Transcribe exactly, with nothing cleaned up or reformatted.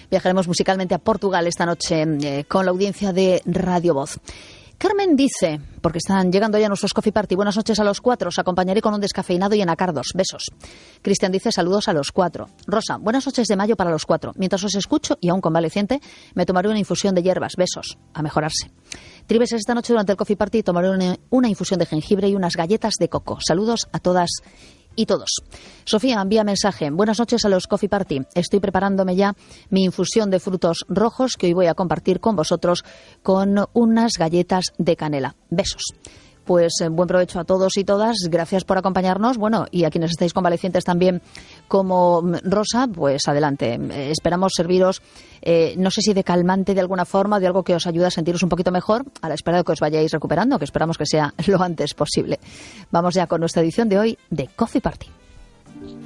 Viajaremos musicalmente a Portugal esta noche eh, con la audiencia de Radio Voz. Carmen dice, porque están llegando ya nuestros Coffee Party, buenas noches a los cuatro, os acompañaré con un descafeinado y enacardos, besos. Cristian dice, saludos a los cuatro. Rosa, buenas noches de mayo para los cuatro. Mientras os escucho, y aún convaleciente, me tomaré una infusión de hierbas, besos, a mejorarse. Tribes, esta noche durante el Coffee Party tomaré una, una infusión de jengibre y unas galletas de coco. Saludos a todas y todos. Sofía envía mensaje. Buenas noches a los Coffee Party. Estoy preparándome ya mi infusión de frutos rojos que hoy voy a compartir con vosotros con unas galletas de canela. Besos. Pues eh, buen provecho a todos y todas. Gracias por acompañarnos. Bueno, y a quienes estáis convalecientes también como Rosa, pues adelante. Eh, esperamos serviros, eh, no sé si de calmante de alguna forma, de algo que os ayude a sentiros un poquito mejor, a la espera de que os vayáis recuperando, que esperamos que sea lo antes posible. Vamos ya con nuestra edición de hoy de Coffee Party.